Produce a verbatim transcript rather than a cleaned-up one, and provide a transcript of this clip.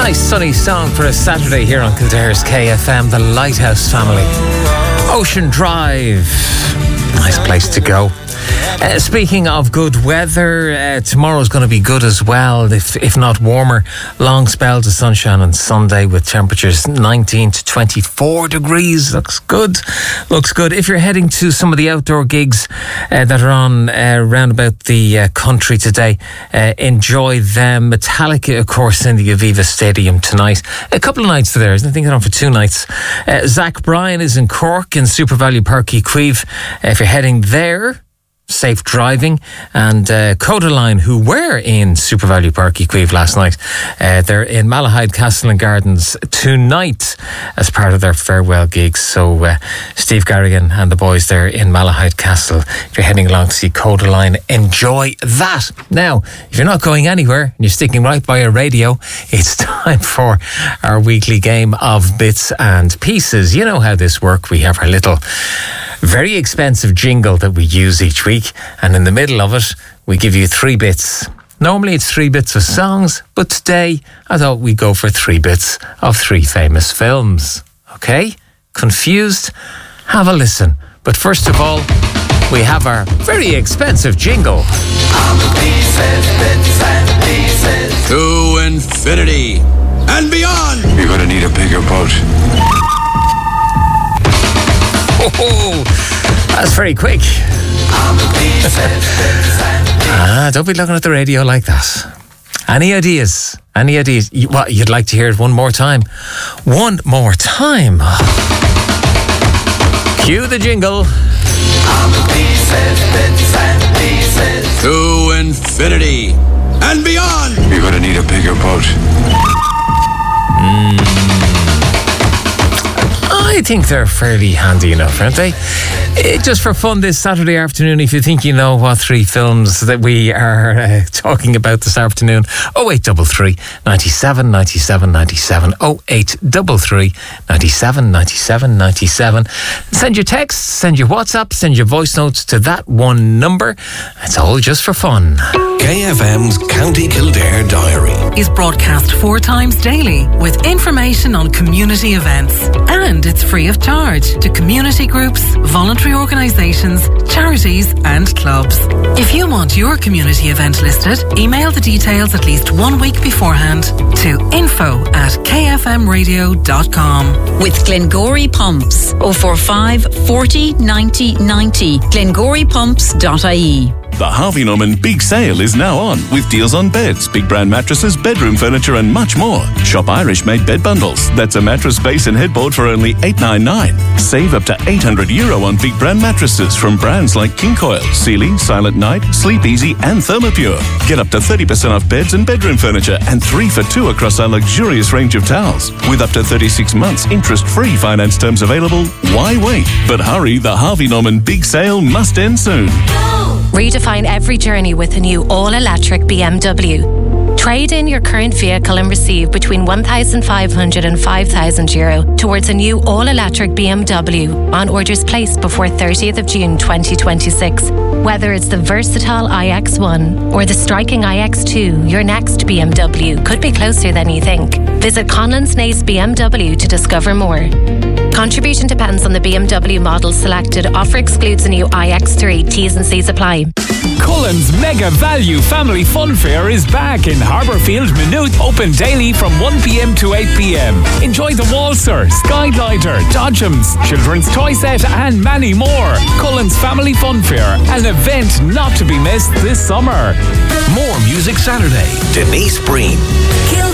Nice sunny song for a Saturday here on Kildare's K F M, the Lighthouse Family. Ocean Drive. Nice place to go. Uh, speaking of good weather, uh, tomorrow's going to be good as well, if if not warmer. Long spells of sunshine on Sunday with temperatures nineteen to twenty-four degrees. Looks good. Looks good. If you're heading to some of the outdoor gigs uh, that are on uh, round about the uh, country today, uh, enjoy them. Metallica, of course, in the Aviva Stadium tonight. A couple of nights there, isn't it? I think they're on for two nights. Uh, Zach Bryan is in Cork in Super Value Park Queeve. Uh, if you're heading there, safe driving. And uh, Codaline, who were in Super Value Park Queeve last night, uh, they're in Malahide Castle and Gardens tonight as part of their farewell gigs. So uh, Steve Garrigan and the boys there in Malahide Castle, if you're heading along to see Codaline, enjoy that. Now, if you're not going anywhere and you're sticking right by your radio, it's time for our weekly game of bits and pieces. You know how this works. We have our little very expensive jingle that we use each week, and in the middle of it we give you three bits. Normally it's three bits of songs, but today I thought we'd go for three bits of three famous films. Okay? Confused? Have a listen. But first of all, we have our very expensive jingle. Pieces, bits and pieces. To infinity and beyond. You're gonna need a bigger boat. Oh, that's very quick. Ah, don't be looking at the radio like that. Any ideas? Any ideas? You, what, you'd like to hear it one more time? One more time. Cue the jingle. To infinity and beyond. You're gonna need a bigger boat. Mm. I think they're fairly handy enough, aren't they? Uh, just for fun this Saturday afternoon, if you think you know what three films that we are uh, talking about this afternoon, oh eight three three, nine seven, nine seven, nine seven, oh eight three three, nine seven, nine seven, nine seven. Send your texts, send your WhatsApp, send your voice notes to that one number. It's all just for fun. K F M's County Kildare Diary is broadcast four times daily with information on community events, and it's free of charge to community groups, voluntary organisations, charities and clubs. If you want your community event listed, email the details at least one week beforehand to info at k f m radio dot com. With Glengory Pumps, oh four five, forty, ninety, ninety, glengory pumps dot I E. The Harvey Norman Big Sale is now on, with deals on beds, big brand mattresses, bedroom furniture and much more. Shop Irish-made bed bundles. That's a mattress base and headboard for only eight ninety-nine. Save up to eight hundred euro on big brand mattresses from brands like King Coil, Sealy, Silent Night, Sleep Easy and Thermopure. Get up to thirty percent off beds and bedroom furniture and three for two across our luxurious range of towels. With up to thirty-six months interest-free finance terms available, why wait? But hurry, the Harvey Norman Big Sale must end soon. Redefine every journey with a new all-electric B M W. Trade in your current vehicle and receive between one thousand five hundred and five thousand euro towards a new all-electric B M W on orders placed before thirtieth of June twenty twenty-six. Whether it's the versatile i X one or the striking i X two, your next B M W could be closer than you think. Visit Conlon's Nace B M W to discover more. Contribution depends on the B M W model selected. Offer excludes a new i X three. T's and C's apply. Cullen's Mega Value Family Fun Fair is back in Harbourfield, Maynooth, open daily from one p.m. to eight p.m. Enjoy the Walser, Skyglider, Dodgems, Children's Toy Set and many more. Cullen's Family Fun Fair, an event not to be missed this summer. More Music Saturday. Denise Breen. Kildare